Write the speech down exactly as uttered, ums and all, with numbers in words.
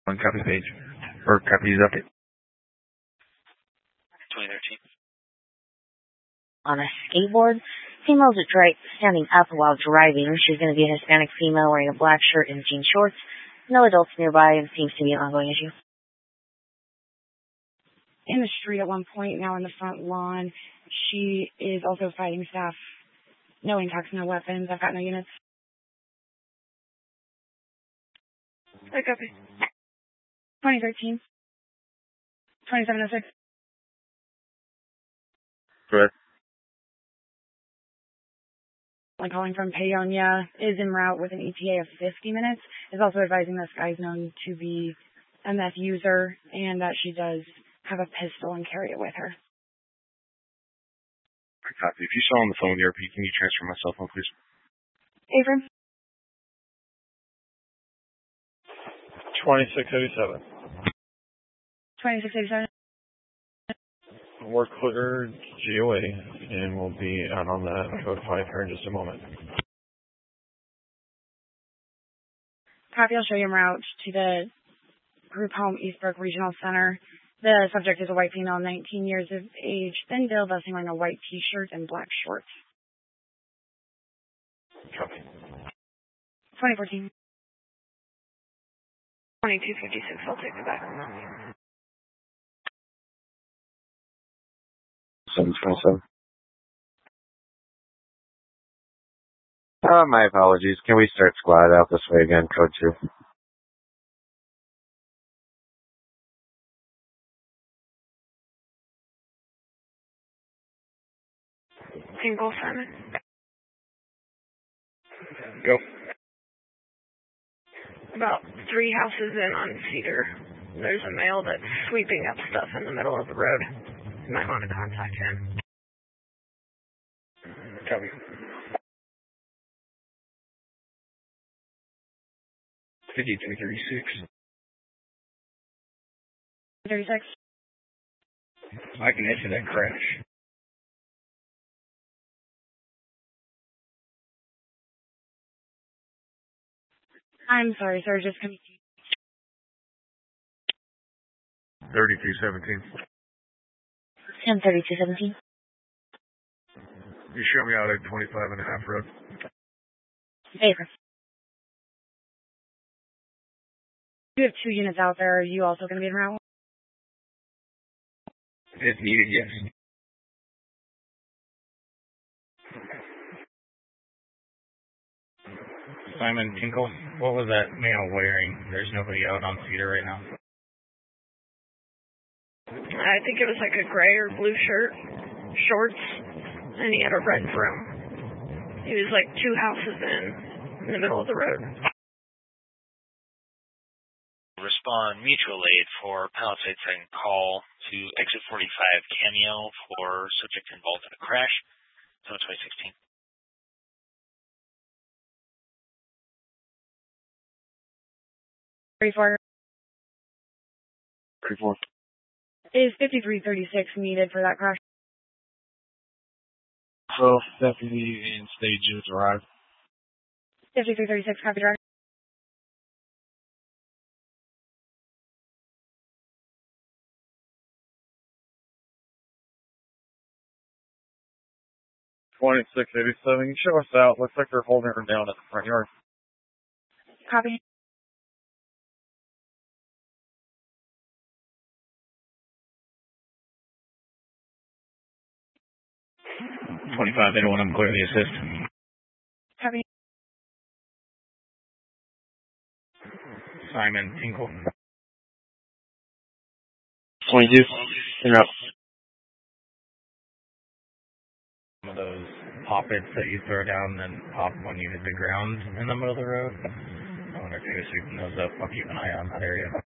One copy page. Or copy is update. twenty thirteen. On a skateboard. Female's dri- standing up while driving. She's going to be a Hispanic female wearing a black shirt and jean shorts. No adults nearby and seems to be an ongoing issue. In the street at one point, now in the front lawn. She is also fighting staff. No intox, no weapons. I've got no units. I copy. twenty thirteen. twenty-seven oh six. Correct. Like calling from Paonia is en route with an E T A of fifty minutes. Is also advising this guy is known to be a meth user and that she does have a pistol and carry it with her. I copy. If you saw on the phone, E R P, can you transfer my cell phone, please? Avram? twenty-six eighty-seven. twenty-six eighty-seven. We're clear G O A, and we'll be out on that code five here in just a moment. Copy, I'll show you en route to the group home Eastbrook Regional Center. The subject is a white female, nineteen years of age, thin build, busting wearing a white t-shirt and black shorts. Copy. twenty fourteen. twenty-two fifty-six, I'll take it back. seven twenty-seven. Uh, my apologies. Can we start squad out this way again, code two? Single, Simon. Go. About three houses in on Cedar. There's a male that's sweeping up stuff in the middle of the road. You might want to contact him. Copy. fifty-three thirty-six. thirty-six. I can answer that crash. I'm sorry, sir, just coming to you. thirty-two seventeen. ten thirty-two seventeen. You show me out at twenty-five and a half road. Favor. You have two units out there. Are you also going to be en route? If needed, yes. Simon Tinkle, what was that male wearing? There's nobody out on Cedar right now. I think it was like a gray or blue shirt, shorts, and he had a red broom. He was like two houses in, in the middle of the road. Respond mutual aid for Palisades and call to exit forty-five Cameo for subject involved in a crash. So twenty sixteen. thirty-four. thirty-four. Is fifty-three thirty-six needed for that crash? So, deputy in stages arrived. fifty-three thirty-six, copy, driver. twenty-six eighty-seven, you show us out. Looks like they're holding her down at the front yard. Copy. twenty-five, they don't want to clearly assist. Copy. Simon Tinkle. twenty-two. Interrupt. Some of those pop-its that you throw down and pop when you hit the ground in the middle of the road. I wonder if you could sweep those up. I'll keep an eye on that area.